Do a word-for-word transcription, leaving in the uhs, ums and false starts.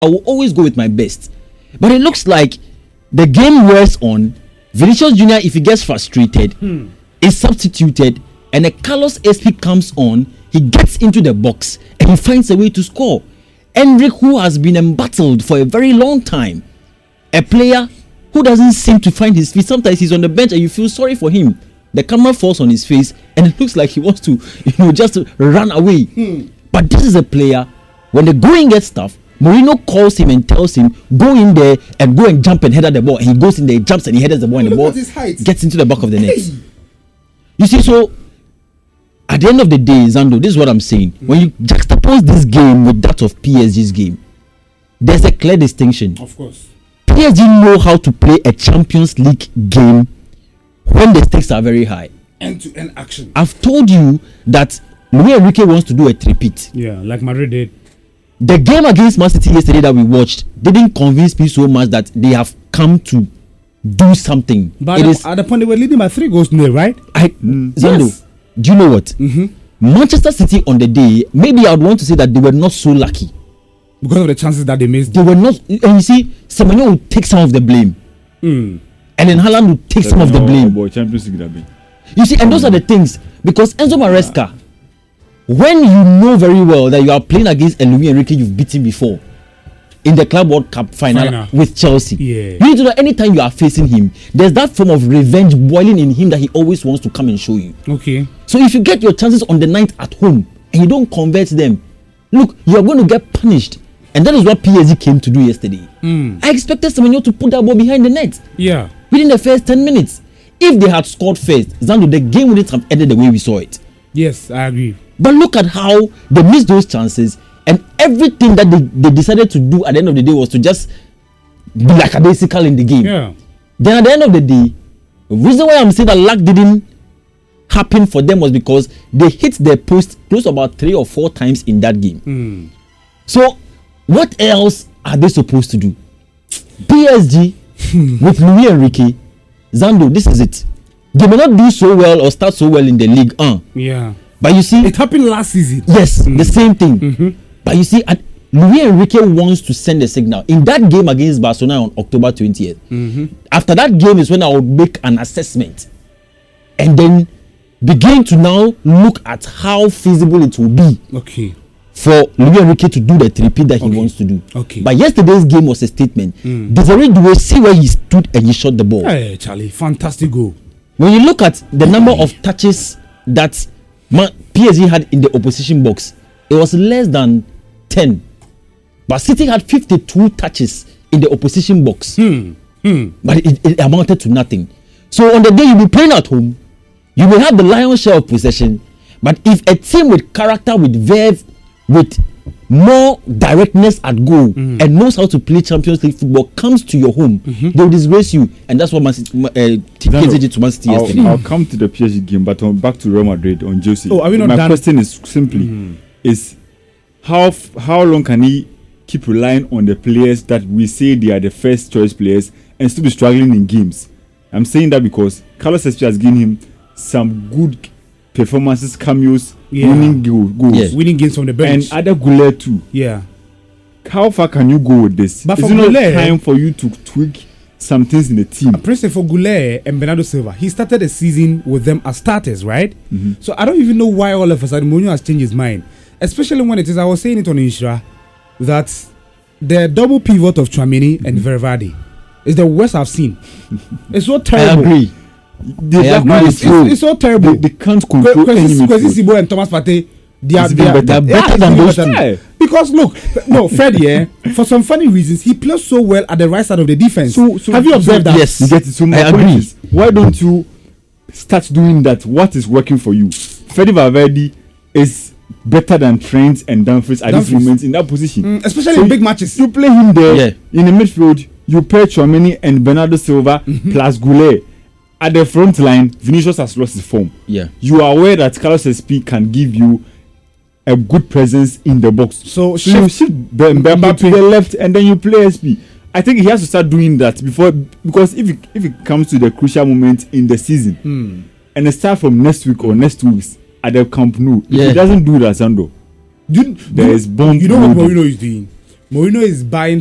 I will always go with my best. But it looks like the game wears on. Vinicius Junior, if he gets frustrated, hmm. is substituted, and a Carlos S P comes on. He gets into the box and he finds a way to score. Endrick, who has been embattled for a very long time, a player who doesn't seem to find his feet. Sometimes he's on the bench and you feel sorry for him. The camera falls on his face and it looks like he wants to, you know, just run away. Hmm. But this is a player, when the going gets tough, Mourinho calls him and tells him, go in there and go and jump and head at the ball. And he goes in there, jumps and he heads the ball, and the ball gets into the back of the net. Hey. You see, so at the end of the day, Zando, this is what I'm saying. Mm-hmm. When you juxtapose this game with that of P S G's game, there's a clear distinction. Of course. P S G know how to play a Champions League game when the stakes are very high. End-to-end action. I've told you that Luis Enrique wants to do a three-peat. Yeah, like Madrid did. The game against Man City yesterday that we watched didn't convince me so much that they have come to do something. But at, is, the, at the point they were leading by three goals nil, right? I, mm, Zando, yes. Do you know what? Mm-hmm. Manchester City on the day, maybe I would want to say that they were not so lucky. Because of the chances that they missed. They were not, and you see, Semenyo will take some of the blame. Mm. And then Haaland will take some of the blame. Boy, Champions League, you see, and those are the things. Because Enzo Maresca, when you know very well that you are playing against a Luis Enrique you've beaten before in the Club World Cup final, final. with Chelsea, yeah. you need to know anytime you are facing him, there's that form of revenge boiling in him that he always wants to come and show you. Okay. So if you get your chances on the ninth at home and you don't convert them, look, you are going to get punished. And that is what P S G came to do yesterday. Mm. I expected Semenyo to put that ball behind the net. Yeah. Within the first ten minutes. If they had scored first, Zando, the game wouldn't have ended the way we saw it. Yes, I agree. But look at how they missed those chances, and everything that they, they decided to do at the end of the day was to just be like a basical in the game. Yeah. Then at the end of the day, the reason why I'm saying that luck didn't happen for them was because they hit their post close to about three or four times in that game. Mm. So what else are they supposed to do? P S G with Luis Enrique, Zando, this is it. They may not do so well or start so well in the league. Uh. Yeah. But you see, it happened last season. Yes, mm. the same thing. Mm-hmm. But you see, at, Luis Enrique wants to send a signal. In that game against Barcelona on October twentieth, mm-hmm. after that game is when I will make an assessment and then begin to now look at how feasible it will be. Okay. For Luis Enrique to do the three-peat that he okay. wants to do. Okay. But yesterday's game was a statement. Mm. Desiree Doué, see where he stood and he shot the ball. Hey, Charlie, fantastic goal. When you look at the number of touches that P S G had in the opposition box, it was less than ten. But City had fifty-two touches in the opposition box. Hmm. Hmm. But it, it amounted to nothing. So on the day you'll be playing at home, you will have the lion's share of possession. But if a team with character, with verve, with more directness at goal mm-hmm. and knows how to play Champions League football comes to your home, mm-hmm. they will disgrace you, and that's what Man City, uh, P S G did to Man City I'll, yesterday. I'll come to the P S G game, but on, back to Real Madrid on Jose. Oh, are we not My done? question is simply: mm-hmm. is how f- how long can he keep relying on the players that we say they are the first choice players and still be struggling in games? I'm saying that because Carlos S P has given him some good performances, cameos, yeah. winning goal, goals, yeah. winning games from the bench, and other Goulet too. Yeah. How far can you go with this? But is for it not Goulet, time for you to tweak some things in the team? President for Goulet and Bernardo Silva, he started the season with them as starters, right? Mm-hmm. So I don't even know why all of a sudden Mourinho has changed his mind, especially when it is. I was saying it on Inshra that the double pivot of Tchouaméni mm-hmm. and Verratti is the worst I've seen. It's so terrible. I agree. They I agree it's, it's, it's so terrible. They, they can't control any midfield. Kwesi Sibo and Thomas Partey, they are, they are better, yeah, better than those two. Yeah. Because look, no, Fred, yeah, for some funny reasons, he plays so well at the right side of the defense. So, so have you observed so, that? Yes, you get it. So my I agree. is, why don't you start doing that? What is working for you? Freddy Valverde is better than Trent and Dumfries at this moment in that position, mm, especially so in big matches. You play him there yeah. in the midfield. You pair Tchouaméni and Bernardo Silva mm-hmm. plus Goulet. At the front line, Vinicius has lost his form. Yeah, you are aware that Carlos S P can give you a good presence in the box. So, so shift you shift Mbemba to the left and then you play S P. I think he has to start doing that before, because if it, if it comes to the crucial moment in the season, hmm. and it start from next week or next two weeks at the Camp Nou, yeah. if he doesn't do that, Sando, you, there you, is bomb. You know what Mourinho is doing? Mourinho is buying